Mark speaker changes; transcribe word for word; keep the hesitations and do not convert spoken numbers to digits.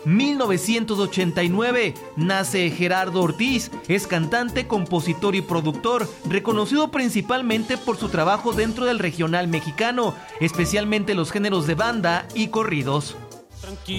Speaker 1: mil novecientos ochenta y nueve, nace Gerardo Ortiz. Es cantante, compositor y productor, reconocido principalmente por su trabajo dentro del regional mexicano, especialmente los géneros de banda y corridos.